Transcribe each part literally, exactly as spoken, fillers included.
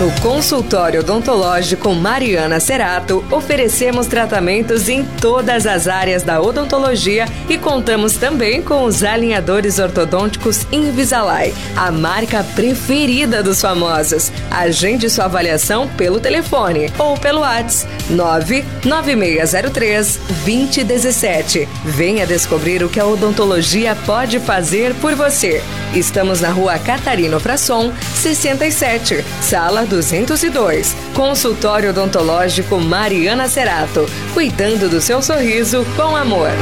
No consultório odontológico Mariana Cerato, oferecemos tratamentos em todas as áreas da odontologia e contamos também com os alinhadores ortodônticos Invisalign, a marca preferida dos famosos. Agende sua avaliação pelo telefone ou pelo WhatsApp nove nove seis zero três, dois zero um sete. Venha descobrir o que a odontologia pode fazer por você. Estamos na rua Catarino Frasson, sessenta e sete, sala duzentos e dois. Consultório odontológico Mariana Cerato, cuidando do seu sorriso com amor.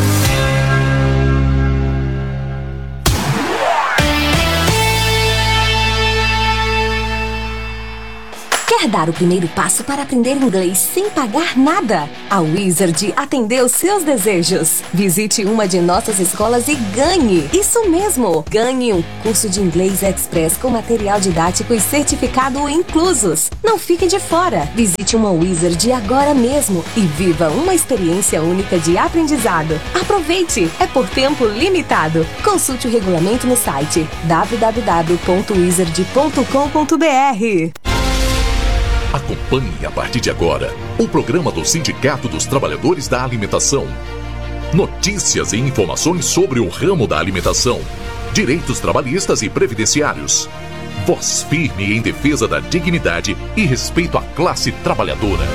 Quer dar o primeiro passo para aprender inglês sem pagar nada? A Wizard atendeu seus desejos. Visite uma de nossas escolas e ganhe! Isso mesmo! Ganhe um curso de inglês express com material didático e certificado inclusos. Não fique de fora! Visite uma Wizard agora mesmo e viva uma experiência única de aprendizado. Aproveite! É por tempo limitado. Consulte o regulamento no site w w w ponto wizard ponto com ponto b r. Acompanhe a partir de agora o programa do Sindicato dos Trabalhadores da Alimentação. Notícias e informações sobre o ramo da alimentação, direitos trabalhistas e previdenciários. Voz firme em defesa da dignidade e respeito à classe trabalhadora.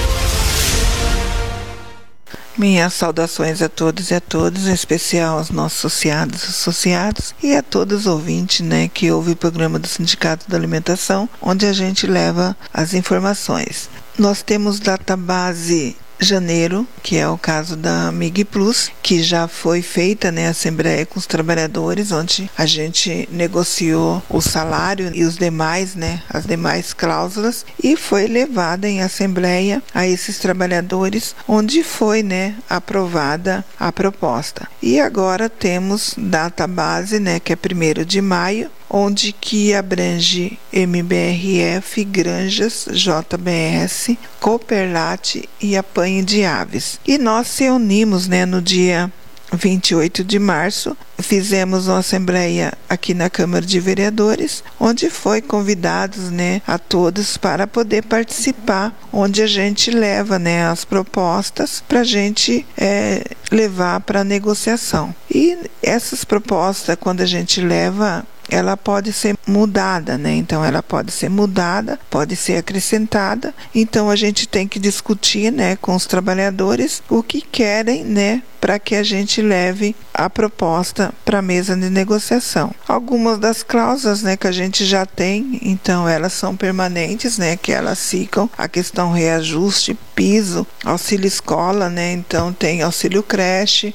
Minhas saudações a todos e a todas, em especial aos nossos associados e associados e a todos os ouvintes, né, que ouvem o programa do Sindicato da Alimentação, onde a gente leva as informações. Nós temos database janeiro, que é o caso da Mig Plus, que já foi feita, né, a assembleia com os trabalhadores, onde a gente negociou o salário e os demais, né, as demais cláusulas, e foi levada em assembleia a esses trabalhadores, onde foi, né, aprovada a proposta. E agora temos data base, né, que é primeiro de maio, onde que abrange M B R F, Granjas, J B S, Cooperlat e Apanhe de Aves. E nós se unimos, né, no dia vinte e oito de março, fizemos uma assembleia aqui na Câmara de Vereadores, onde foi convidados, né, a todos para poder participar, onde a gente leva, né, as propostas para a gente é, levar para negociação. E essas propostas, quando a gente leva, ela pode ser mudada, né? Então ela pode ser mudada, pode ser acrescentada. Então a gente tem que discutir, né, com os trabalhadores o que querem, né, para que a gente leve a proposta para a mesa de negociação. Algumas das cláusulas, né, que a gente já tem, então elas são permanentes, né, que elas ficam, a questão reajuste, piso, auxílio escola, né, então tem auxílio creche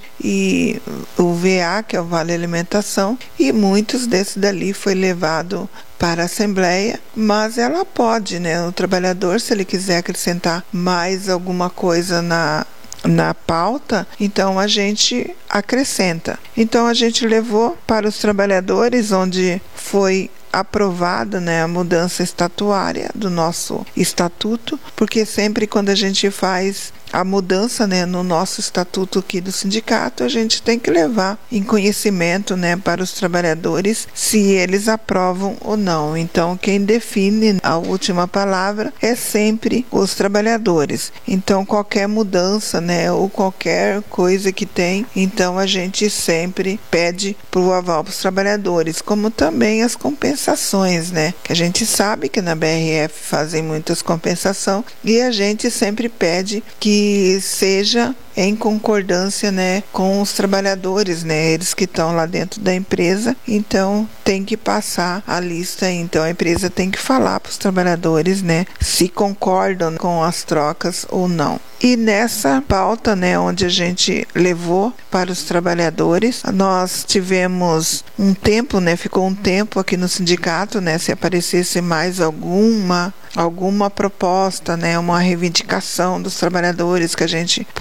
e o V A, que é o Vale Alimentação, e muitos desses dali foi levado para a Assembleia, mas ela pode, né, o trabalhador, se ele quiser acrescentar mais alguma coisa na na pauta, então a gente acrescenta. Então a gente levou para os trabalhadores, onde foi aprovada, né, a mudança estatuária do nosso estatuto, porque sempre quando a gente faz a mudança, né, no nosso estatuto aqui do sindicato, a gente tem que levar em conhecimento, né, para os trabalhadores se eles aprovam ou não. Então quem define a última palavra é sempre os trabalhadores. Então qualquer mudança, né, ou qualquer coisa que tem, então a gente sempre pede para o aval para os trabalhadores, como também as compensações, né, que a gente sabe que na B R F fazem muitas compensações e a gente sempre pede que seja em concordância, né, com os trabalhadores, né, eles que estão lá dentro da empresa, então tem que passar a lista, então a empresa tem que falar para os trabalhadores, né, se concordam com as trocas ou não. E nessa pauta, né, onde a gente levou para os trabalhadores, nós tivemos um tempo, né, ficou um tempo aqui no sindicato, né, se aparecesse mais alguma alguma proposta, né, uma reivindicação dos trabalhadores que a gente pudesse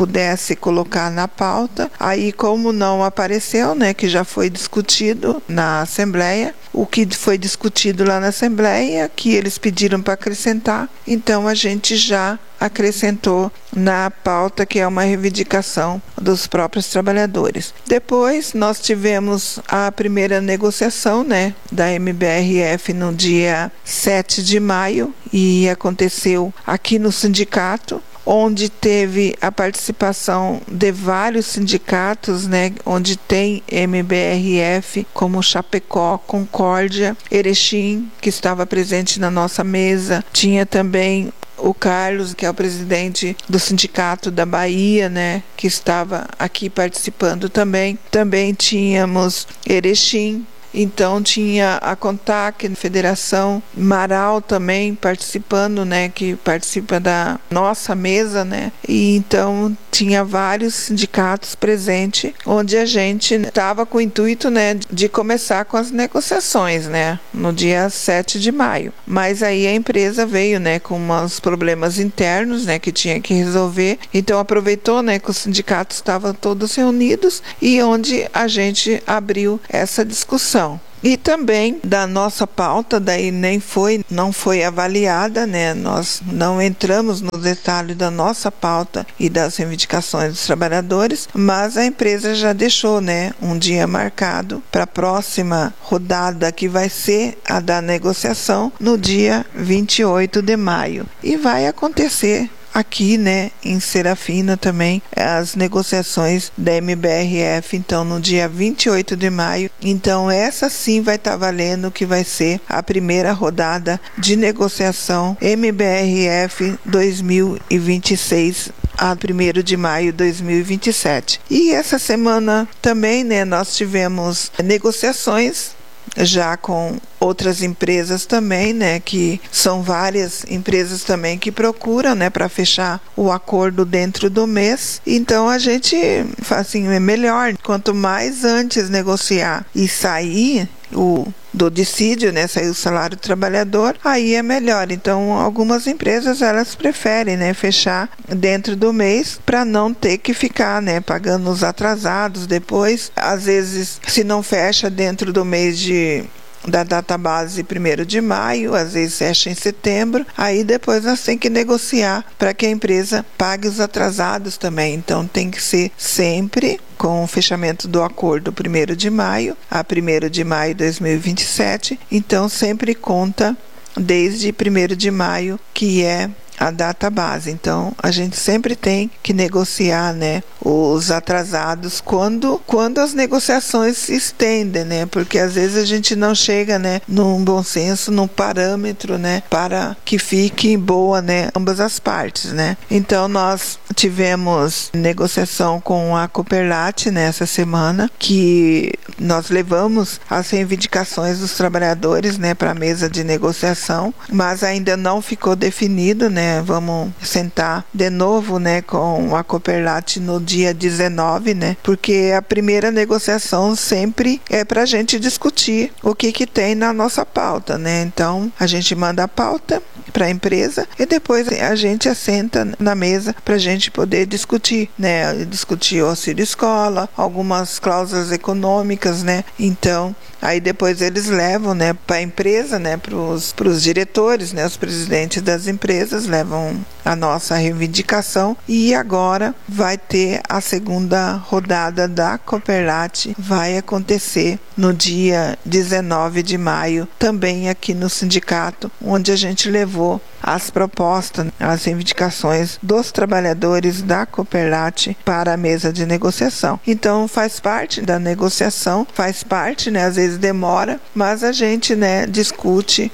se colocar na pauta. Aí, como não apareceu, né, que já foi discutido na Assembleia, o que foi discutido lá na Assembleia, que eles pediram para acrescentar, então a gente já acrescentou na pauta, que é uma reivindicação dos próprios trabalhadores. Depois nós tivemos a primeira negociação, né, da M B R F no dia sete de maio, e aconteceu aqui no sindicato, onde teve a participação de vários sindicatos, né, onde tem M B R F, como Chapecó, Concórdia, Erechim, que estava presente na nossa mesa. Tinha também o Carlos, que é o presidente do Sindicato da Bahia, né, que estava aqui participando também. Também tínhamos Erechim. Então tinha a Contac, Federação, Marau também participando, né, que participa da nossa mesa, né, e então tinha vários sindicatos presentes, onde a gente estava com o intuito, né, de começar com as negociações, né, no dia sete de maio. Mas aí a empresa veio, né, com uns problemas internos, né, que tinha que resolver, então aproveitou, né, que os sindicatos estavam todos reunidos e onde a gente abriu essa discussão. E também da nossa pauta, daí nem foi, não foi avaliada, né? Nós não entramos no detalhe da nossa pauta e das reivindicações dos trabalhadores, mas a empresa já deixou, né, um dia marcado para a próxima rodada, que vai ser a da negociação no dia vinte e oito de maio. E vai acontecer aqui, né, em Serafina também, as negociações da M B R F, então no dia vinte e oito de maio. Então essa sim vai estar tá valendo, que vai ser a primeira rodada de negociação M B R F dois mil e vinte e seis a primeiro de maio de dois mil e vinte e sete. E essa semana também, né, nós tivemos negociações já com outras empresas também, né, que são várias empresas também que procuram, né, para fechar o acordo dentro do mês. Então a gente, assim, é melhor, quanto mais antes negociar e sair o do dissídio, né, sair o salário do trabalhador, aí é melhor. Então algumas empresas, elas preferem, né, fechar dentro do mês para não ter que ficar, né, pagando os atrasados depois. Às vezes, se não fecha dentro do mês de da data base primeiro de maio, às vezes fecha em setembro, aí depois nós temos que negociar para que a empresa pague os atrasados também. Então tem que ser sempre com o fechamento do acordo primeiro de maio a primeiro de maio de dois mil e vinte e sete, então sempre conta desde primeiro de maio, que é a data base. Então a gente sempre tem que negociar, né, os atrasados quando, quando as negociações se estendem, né, porque às vezes a gente não chega, né, num bom senso, num parâmetro, né, para que fique boa, né, ambas as partes, né. Então nós tivemos negociação com a Cooperlat nessa semana, que nós levamos as reivindicações dos trabalhadores, né, para a mesa de negociação, mas ainda não ficou definido, né. Vamos sentar de novo, né, com a Cooperlat no dia dezenove, né, porque a primeira negociação sempre é para a gente discutir o que que tem na nossa pauta, né. Então a gente manda a pauta para a empresa e depois a gente assenta na mesa para a gente poder discutir, né, discutir o auxílio escola, algumas cláusulas econômicas, né. Então aí depois eles levam, né, para a empresa, né, para os diretores, né, os presidentes das empresas levam a nossa reivindicação, e agora vai ter a segunda rodada da Cooperlat, vai acontecer no dia dezenove de maio, também aqui no sindicato, onde a gente levou as propostas, as reivindicações dos trabalhadores da Cooperlat para a mesa de negociação. Então faz parte da negociação, faz parte, né, às vezes demora, mas a gente, né, discute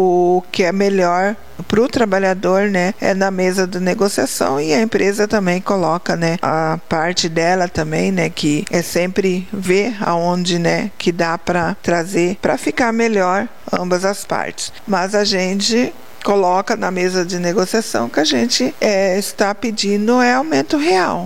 o que é melhor para o trabalhador, né, é na mesa de negociação, e a empresa também coloca, né, a parte dela também, né, que é sempre ver aonde, né, que dá para trazer para ficar melhor ambas as partes. Mas a gente coloca na mesa de negociação que a gente é, está pedindo é aumento real.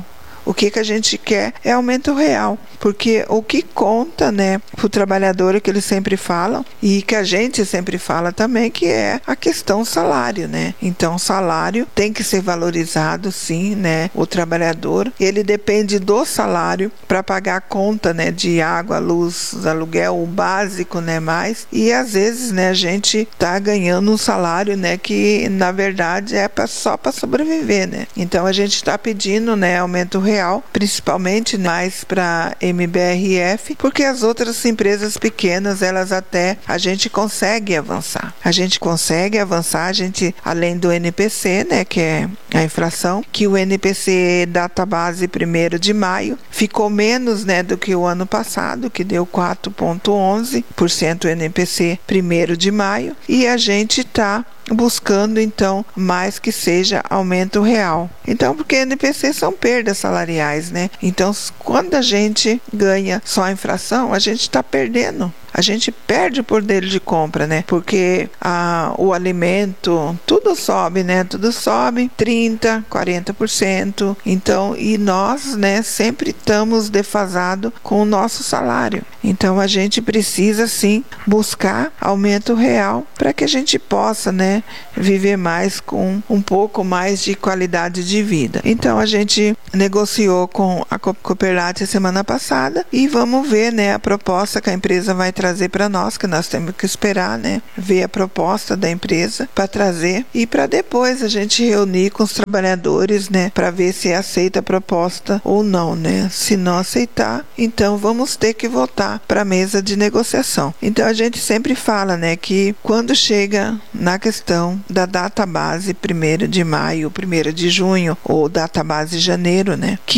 O que que a gente quer é aumento real, porque o que conta, né, para o trabalhador é que eles sempre falam e que a gente sempre fala também, que é a questão salário, né? Então, o salário tem que ser valorizado, sim, né? O trabalhador, ele depende do salário para pagar a conta, né, de água, luz, aluguel, o básico, né, mais. E às vezes, né, a gente tá ganhando um salário, né, que na verdade é pra, só para sobreviver, né? Então, a gente está pedindo, né, aumento real, principalmente mais para M B R F, porque as outras empresas pequenas, elas até a gente consegue avançar. A gente consegue avançar, a gente, além do N P C, né, que é a inflação, que o N P C data base primeiro de maio ficou menos, né, do que o ano passado, que deu quatro vírgula onze por cento N P C primeiro de maio, e a gente está buscando então mais que seja aumento real. Então, porque N P C são perdas salariais, né? Então, quando a gente ganha só a inflação, a gente está perdendo. A gente perde o poder de compra, né? Porque a, o alimento, tudo sobe, né? Tudo sobe trinta por cento, quarenta por cento. Então, e nós, né, sempre estamos defasados com o nosso salário. Então, a gente precisa, sim, buscar aumento real para que a gente possa, né, viver mais com um pouco mais de qualidade de vida. Então, a gente negociou com a Cooperlate semana passada e vamos ver, né, a proposta que a empresa vai trazer para nós, que nós temos que esperar, né, ver a proposta da empresa para trazer e para depois a gente reunir com os trabalhadores, né, para ver se aceita a proposta ou não, né. Se não aceitar, então vamos ter que voltar para a mesa de negociação. Então, a gente sempre fala, né, que quando chega na questão da data base primeiro de maio, primeiro de junho ou data base janeiro, né, que